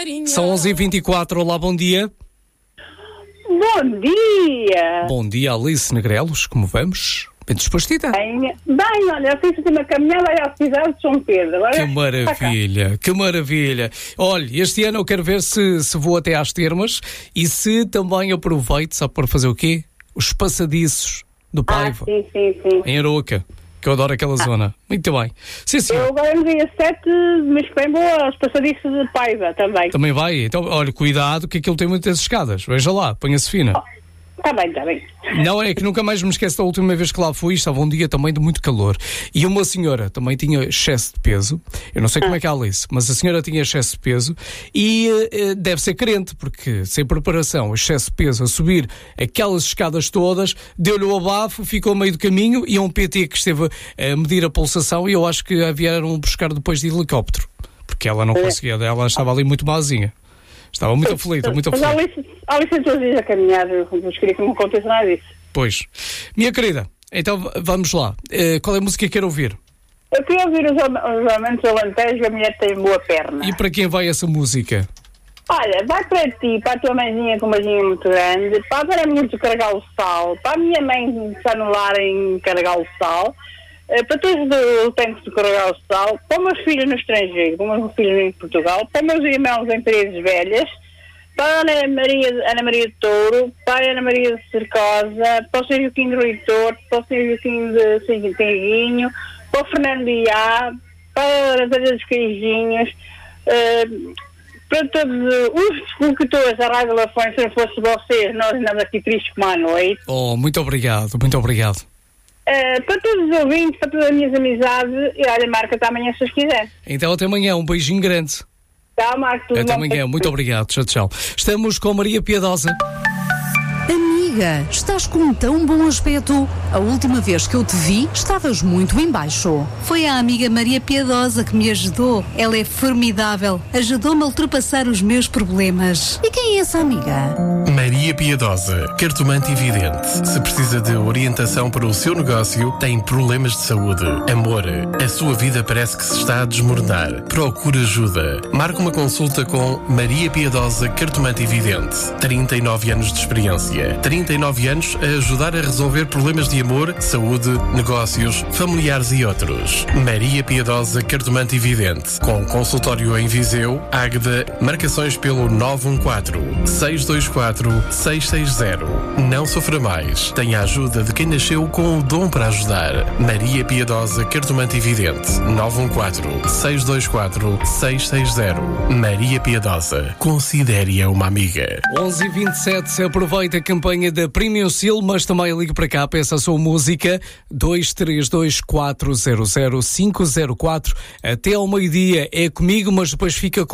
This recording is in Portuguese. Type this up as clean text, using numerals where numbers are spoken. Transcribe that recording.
São 11h24, olá, bom dia. Bom dia! Bom dia, Alice Negrelos, como vamos? Bem disposta? Bem, olha, eu fiz uma caminhada aí à cidade de São Pedro. Agora Que maravilha, que maravilha. Olha, este ano eu quero ver se vou até às Termas e se também aproveito, sabe, para fazer o quê? Os passadiços do Paiva, sim. em Aroca, que eu adoro aquela zona. Muito bem. Sim, senhor. Eu agora no dia 7, mas bem boa, os passadiços de Paiva também. Também vai? Então, olha, cuidado que aquilo tem muitas escadas. Veja lá, ponha-se fina. Está bem. Não, é que nunca mais me esqueço da última vez que lá fui, estava um dia também de muito calor. E uma senhora também tinha excesso de peso. Eu não sei como é que ela disse, mas a senhora tinha excesso de peso e deve ser crente, porque sem preparação, excesso de peso, a subir aquelas escadas todas, deu-lhe o abafo, ficou a meio do caminho e um PT que esteve a medir a pulsação e eu acho que a vieram buscar depois de helicóptero, porque ela não conseguia, ela estava ali muito mazinha. Estava muito aflita, muito aflita. Mas a Alice todos os dias a caminhar, eu queria que não aconteça nada disso. Pois. Minha querida, então vamos lá. Qual é a música que quero ouvir? Eu queria ouvir os Amantes do Alentejo, a mulher tem boa perna. E para quem vai essa música? Olha, vai para ti, para a tua mãezinha com uma mãezinha muito grande, para a minha de carregar o sal, para a minha mãe que está no lar em carregar o sal, para todos os tempos de carregar o sal, para os meus filhos no estrangeiro, para os meus filhos em Portugal, para os meus irmãos em Paredes Velhas, para a Ana Maria de Touro, para a Ana Maria de Cercosa, para o Sr. Joaquim de Leitor, para o Sr. Joaquim de Tenguinho, para o Fernando Iá, para a Zé dos Queijinhos, para todos os locutores da Rádio Lafões. Se não fosse vocês, nós andamos aqui tristes como à noite. Oh, muito obrigado, muito obrigado. Para todos os ouvintes, para todas as minhas amizades, e olha, marca-te amanhã se vocês quiserem. Então até amanhã, um beijinho grande. Tchau, Marco. Tudo até bom? amanhã, muito obrigado, tchau. Estamos com Maria Piedosa. Amiga, estás com um tão bom aspecto. A última vez que eu te vi, estavas muito em baixo. Foi a amiga Maria Piedosa que me ajudou. Ela é formidável. Ajudou-me a ultrapassar os meus problemas. E quem é essa amiga? Maria Piedosa, cartomante e vidente. Se precisa de orientação para o seu negócio, tem problemas de saúde, amor, a sua vida parece que se está a desmoronar. Procure ajuda. Marque uma consulta com Maria Piedosa, cartomante e vidente. 39 anos de experiência. 39 anos a ajudar a resolver problemas de amor, saúde, negócios, familiares e outros. Maria Piedosa, cartomante e vidente. Com consultório em Viseu, Águeda, marcações pelo 914-624-660. Não sofra mais. Tenha a ajuda de quem nasceu com o dom para ajudar. Maria Piedosa, cartomante e vidente. 914-624-660. Maria Piedosa. Considere-a uma amiga. 11h27, aproveita a campanha da Premium Seal, mas também ligue para cá, peça a sua música 232-400-504 até ao meio-dia. É comigo, mas depois fica com